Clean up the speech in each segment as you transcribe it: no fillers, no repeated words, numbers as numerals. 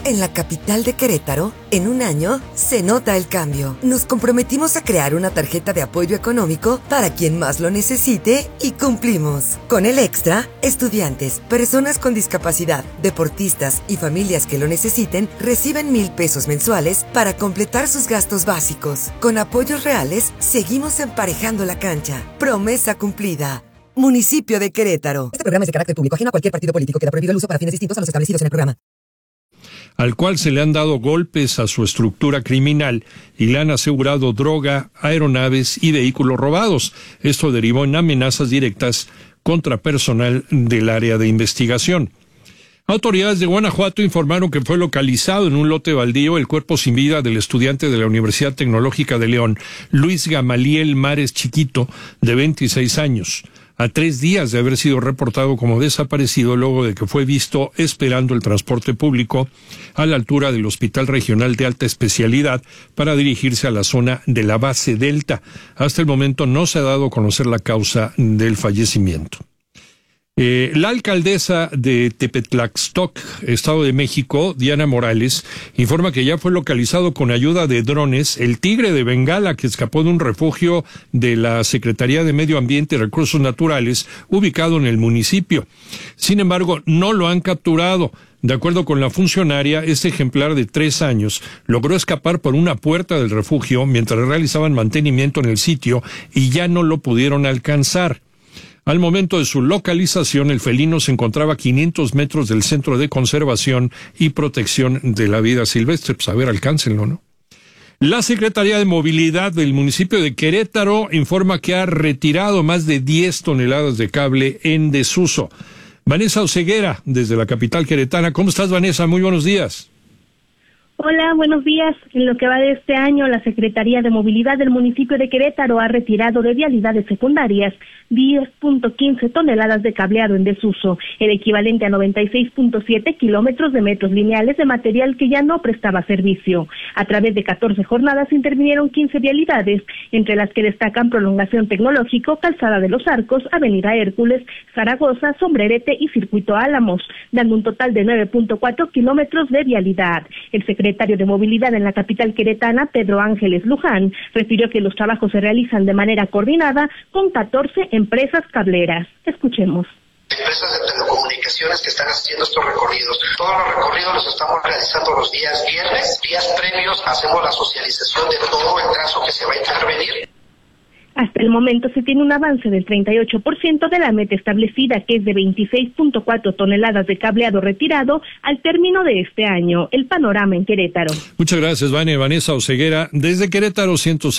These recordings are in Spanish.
En la capital de Querétaro, en un año, se nota el cambio. Nos comprometimos a crear una tarjeta de apoyo económico para quien más lo necesite y cumplimos. Con el Extra, estudiantes, personas con discapacidad, deportistas y familias que lo necesiten reciben 1,000 pesos mensuales para completar sus gastos básicos. Con apoyos reales, seguimos emparejando la cancha. Promesa cumplida. Municipio de Querétaro. Este programa es de carácter público, ajeno a cualquier partido político. Queda prohibido el uso para fines distintos a los establecidos en el programa. Al cual se le han dado golpes a su estructura criminal y le han asegurado droga, aeronaves y vehículos robados. Esto derivó en amenazas directas contra personal del área de investigación. Autoridades de Guanajuato informaron que fue localizado en un lote baldío el cuerpo sin vida del estudiante de la Universidad Tecnológica de León, Luis Gamaliel Mares Chiquito, de 26 años. A 3 días de haber sido reportado como desaparecido luego de que fue visto esperando el transporte público a la altura del Hospital Regional de Alta Especialidad para dirigirse a la zona de la base Delta. Hasta el momento no se ha dado a conocer la causa del fallecimiento. La alcaldesa de Tepetlaxtoc, Estado de México, Diana Morales, informa que ya fue localizado con ayuda de drones el tigre de Bengala que escapó de un refugio de la Secretaría de Medio Ambiente y Recursos Naturales ubicado en el municipio. Sin embargo, no lo han capturado. De acuerdo con la funcionaria, este ejemplar de 3 años logró escapar por una puerta del refugio mientras realizaban mantenimiento en el sitio y ya no lo pudieron alcanzar. Al momento de su localización, el felino se encontraba a 500 metros del Centro de Conservación y Protección de la Vida Silvestre. Pues a ver, alcáncenlo, ¿no? La Secretaría de Movilidad del municipio de Querétaro informa que ha retirado más de 10 toneladas de cable en desuso. Vanessa Oseguera, desde la capital queretana. ¿Cómo estás, Vanessa? Muy buenos días. Hola, buenos días. En lo que va de este año, la Secretaría de Movilidad del municipio de Querétaro ha retirado de vialidades secundarias 10.15 toneladas de cableado en desuso, el equivalente a 96.7 kilómetros de metros lineales de material que ya no prestaba servicio. A través de 14 jornadas intervinieron 15 vialidades, entre las que destacan Prolongación Tecnológico, Calzada de los Arcos, Avenida Hércules, Zaragoza, Sombrerete y Circuito Álamos, dando un total de 9.4 kilómetros de vialidad. El secretario de Movilidad en la capital queretana, Pedro Ángeles Luján, refirió que los trabajos se realizan de manera coordinada con 14 empresas cableras. Escuchemos. Empresas de telecomunicaciones que están haciendo estos recorridos. Todos los recorridos los estamos realizando los días viernes. Días previos hacemos la socialización de todo el trazo que se va a intervenir. Hasta el momento se tiene un avance del 38% de la meta establecida, que es de 26.4 toneladas de cableado retirado al término de este año. El panorama en Querétaro. Muchas gracias, Vanessa Oseguera. Desde Querétaro,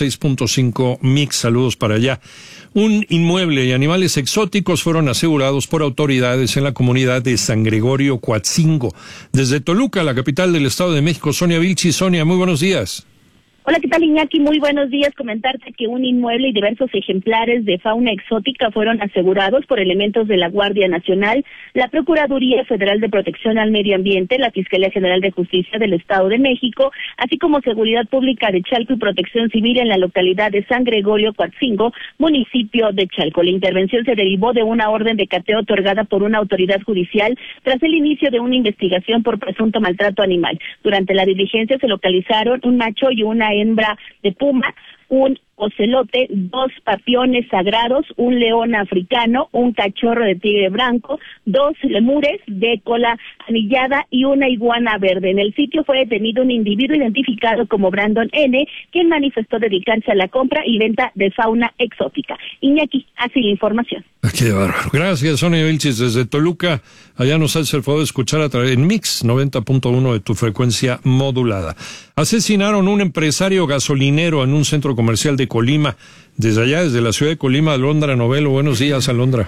106.5 Mix. Saludos para allá. Un inmueble y animales exóticos fueron asegurados por autoridades en la comunidad de San Gregorio Coatzingo. Desde Toluca, la capital del Estado de México, Sonia Vilchi. Sonia, muy buenos días. Hola, ¿qué tal, Iñaki? Muy buenos días. Comentarte que un inmueble y diversos ejemplares de fauna exótica fueron asegurados por elementos de la Guardia Nacional, la Procuraduría Federal de Protección al Medio Ambiente, la Fiscalía General de Justicia del Estado de México, así como Seguridad Pública de Chalco y Protección Civil en la localidad de San Gregorio Coatzingo, municipio de Chalco. La intervención se derivó de una orden de cateo otorgada por una autoridad judicial tras el inicio de una investigación por presunto maltrato animal. Durante la diligencia se localizaron un macho y una hembra de puma, un ocelote, 2 papiones sagrados, un león africano, un cachorro de tigre blanco, 2 lemures de cola anillada y una iguana verde. En el sitio fue detenido un individuo identificado como Brandon N., quien manifestó dedicarse a la compra y venta de fauna exótica. Iñaki, así la información. Qué bárbaro. Gracias, Sonia Vilchis, desde Toluca. Allá nos hace el favor de escuchar a través en Mix 90.1 de tu frecuencia modulada. Asesinaron un empresario gasolinero en un centro comercial de Colima. Desde allá, desde la ciudad de Colima, Alondra Novelo. Buenos días, Alondra.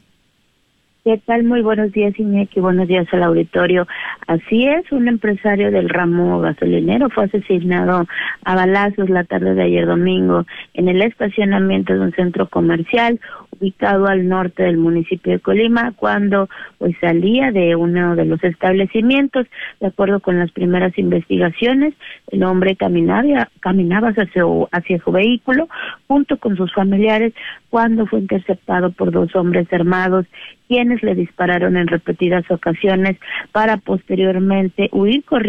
¿Qué tal? Muy buenos días, Iñaki. Buenos días al auditorio. Así es, un empresario del ramo gasolinero fue asesinado a balazos la tarde de ayer domingo en el estacionamiento de un centro comercial ubicado al norte del municipio de Colima, cuando pues salía de uno de los establecimientos. De acuerdo con las primeras investigaciones, el hombre caminaba hacia su vehículo junto con sus familiares cuando fue interceptado por 2 hombres armados, quienes le dispararon en repetidas ocasiones para posteriormente huir corriendo